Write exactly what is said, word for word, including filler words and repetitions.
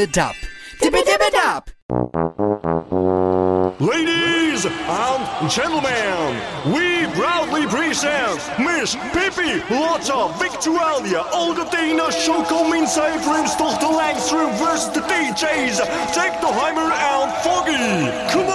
Dip-a-dip-a-dap. Dip-a-dip-a-dap. Ladies and gentlemen, we proudly present Miss Pippi Lotta Victualia Alcatina Chocomin Cyprus Tochter Langstrom versus the D Js Jack the Heimer and Foggy. Come on!